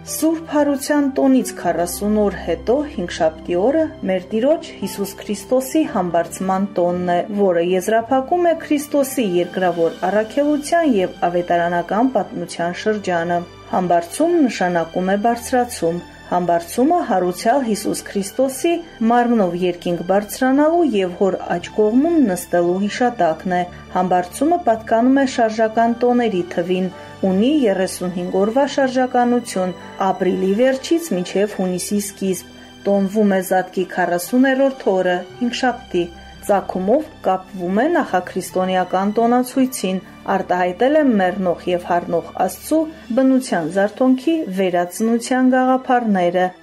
Սուրբ Հարության տոնից 40 օր հետո հինգշաբթի օրը մեր Տիրոջ Հիսուս Քրիստոսի համբարձման տոնն է, որը եզրափակում է Քրիստոսի երկրավոր առաքելության եւ ավետարանական պատմության շրջանը։ Համբարձում նշանակում է բարձրացում։ Համբարձումը հարուցյալ Հիսուս Քրիստոսի մարմնով երկինք բարձրանալու եւ հոր աջ կողմում նստելու հիշատակն է։ Համբարձումը պատկանում է շարժական տոների թվին, ունի 35 օրվա շարժականություն, ապրիլի վերջից մինչև հունիսի սկիզբ, տոնվում է Զատկի 40-րդ օրը, հինգշաբթի, ծագումով կապվում է նախաքրիստոնեական տոնացույցին, արտահայտել է մեռնող եւ հառնող Աստծու բնության զարթոնքի վերածնության գաղափարները,